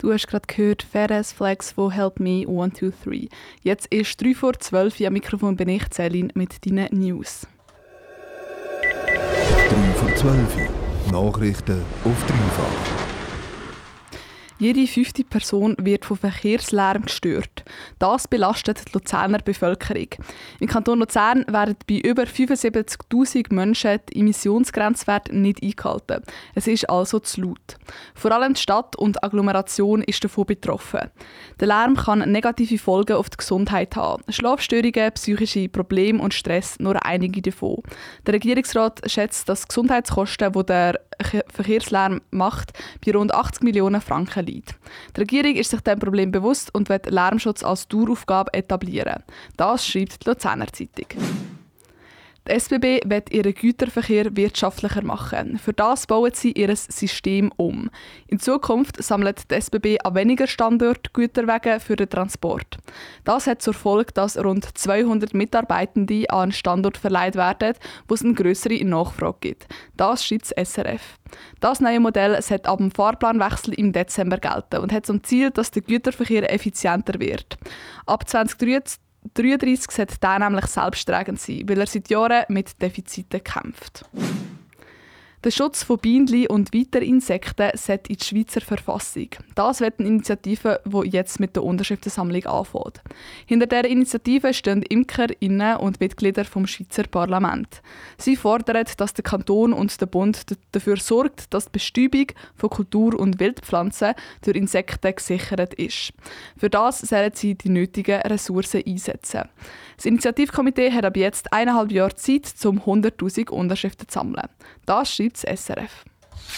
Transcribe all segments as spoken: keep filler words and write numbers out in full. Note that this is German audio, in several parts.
Du hast gerade gehört, Ferris Flex von Help Me one two three. Jetzt ist drei vor zwölf. Am Mikrofon bin ich, Celine, mit deinen News. drei vor zwölf. Nachrichten auf dreifach. Jede fünfte Person wird von Verkehrslärm gestört. Das belastet die Luzerner Bevölkerung. Im Kanton Luzern werden bei über fünfundsiebzigtausend Menschen die Emissionsgrenzwerte nicht eingehalten. Es ist also zu laut. Vor allem die Stadt und die Agglomeration ist davon betroffen. Der Lärm kann negative Folgen auf die Gesundheit haben. Schlafstörungen, psychische Probleme und Stress nur einige davon. Der Regierungsrat schätzt, dass die Gesundheitskosten, die der Verkehrslärm macht, bei rund achtzig Millionen Franken liegt. Die Regierung ist sich diesem Problem bewusst und will Lärmschutz als Daueraufgabe etablieren. Das schreibt die Luzerner Zeitung. Die S B B will ihren Güterverkehr wirtschaftlicher machen. Für das bauen sie ihr System um. In Zukunft sammelt die S B B an weniger Standorten Güterwagen für den Transport. Das hat zur Folge, dass rund zweihundert Mitarbeitende an einen Standort verleiht werden, wo es eine grössere Nachfrage gibt. Das schreibt das S R F. Das neue Modell sollte ab dem Fahrplanwechsel im Dezember gelten und hat zum Ziel, dass der Güterverkehr effizienter wird. Ab zwanzig dreiunddreißig sollte der nämlich selbsttragend sein, weil er seit Jahren mit Defiziten kämpft. Der Schutz von Bienen und weiteren Insekten sollte in die Schweizer Verfassung. Das wird eine Initiative, die jetzt mit der Unterschriftensammlung anfängt. Hinter dieser Initiative stehen ImkerInnen und Mitglieder vom Schweizer Parlament. Sie fordern, dass der Kanton und der Bund d- dafür sorgt, dass die Bestäubung von Kultur- und Wildpflanzen durch Insekten gesichert ist. Für das sollen sie die nötigen Ressourcen einsetzen. Das Initiativkomitee hat ab jetzt eineinhalb Jahre Zeit, um hunderttausend Unterschriften zu sammeln. Das schreibt das S R F.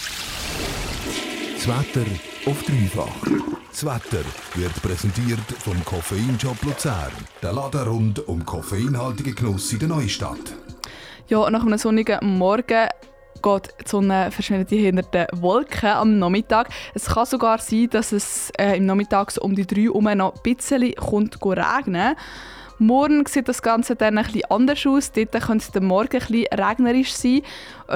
Das Wetter auf dreifach. Das Wetter wird präsentiert vom Koffeinshop Luzern. Der Laden rund um koffeinhaltige Genuss in der Neustadt. Ja, nach einem sonnigen Morgen geht die Sonne verschwindet hinter den Wolken am Nachmittag. Es kann sogar sein, dass es äh, im Nachmittag so um die drei Uhr noch ein bisschen kommt regnen. Morgen sieht das Ganze dann ein bisschen anders aus. Dort könnte der Morgen ein bisschen regnerisch sein.